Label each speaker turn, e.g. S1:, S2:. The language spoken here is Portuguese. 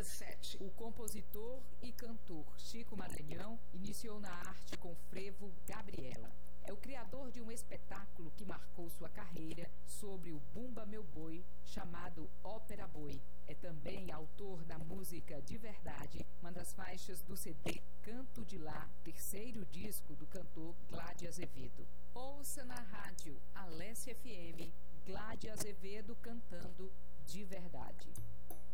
S1: 17.
S2: O compositor e cantor Chico Maranhão iniciou na arte com o frevo Gabriela. É o criador de um espetáculo que marcou sua carreira sobre o Bumba Meu Boi, chamado Ópera Boi. É também autor da música De Verdade, uma das faixas do CD Canto de Lá, terceiro disco do cantor Gládio Azevedo. Ouça na rádio Alesse FM, Gládio Azevedo cantando De Verdade.